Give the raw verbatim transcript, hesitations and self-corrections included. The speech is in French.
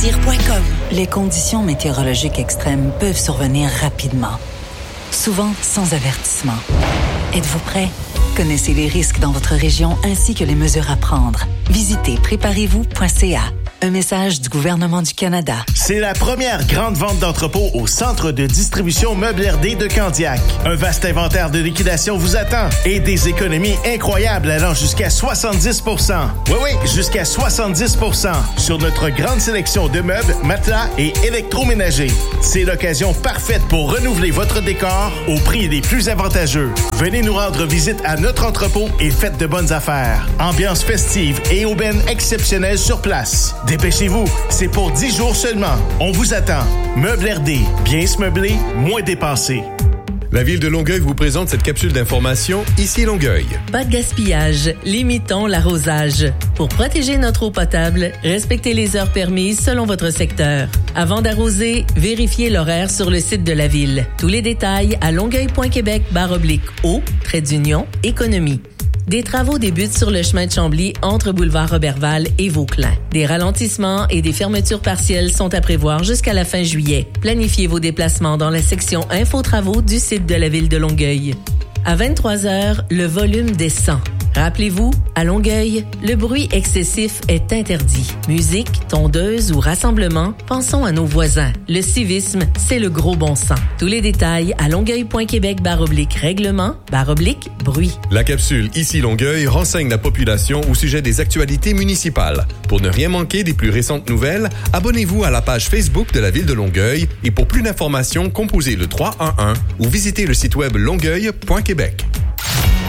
tir point com. Les conditions météorologiques extrêmes peuvent survenir rapidement, souvent sans avertissement. Êtes-vous prêt? Connaissez les risques dans votre région ainsi que les mesures à prendre. Visitez préparez vous point c a. Un message du gouvernement du Canada. C'est la première grande vente d'entrepôt au centre de distribution Meubles R D de Candiac. Un vaste inventaire de liquidation vous attend et des économies incroyables allant jusqu'à soixante-dix pour cent. Oui, oui, jusqu'à soixante-dix pour cent sur notre grande sélection de meubles, matelas et électroménagers. C'est l'occasion parfaite pour renouveler votre décor au prix des plus avantageux. Venez nous rendre visite à notre entrepôt et faites de bonnes affaires. Ambiance festive et aubaine exceptionnelle sur place. Dépêchez-vous, c'est pour dix jours seulement. On vous attend. Meubles R D, bien se meubler, moins dépenser. La Ville de Longueuil vous présente cette capsule d'information Ici Longueuil. Pas de gaspillage, limitons l'arrosage. Pour protéger notre eau potable, respectez les heures permises selon votre secteur. Avant d'arroser, vérifiez l'horaire sur le site de la Ville. Tous les détails à longueuil.québec barre oblique eau, trait d'union, économie. Des travaux débutent sur le chemin de Chambly entre boulevard Roberval et Vauclin. Des ralentissements et des fermetures partielles sont à prévoir jusqu'à la fin juillet. Planifiez vos déplacements dans la section Info-travaux du site de la Ville de Longueuil. À vingt-trois heures, le volume descend. Rappelez-vous, à Longueuil, le bruit excessif est interdit. Musique, tondeuse ou rassemblement, pensons à nos voisins. Le civisme, c'est le gros bon sens. Tous les détails à longueuil.québec barre oblique règlement barre oblique bruit. La capsule Ici Longueuil renseigne la population au sujet des actualités municipales. Pour ne rien manquer des plus récentes nouvelles, abonnez-vous à la page Facebook de la Ville de Longueuil et pour plus d'informations, composez le trois un un ou visitez le site web longueuil point québec.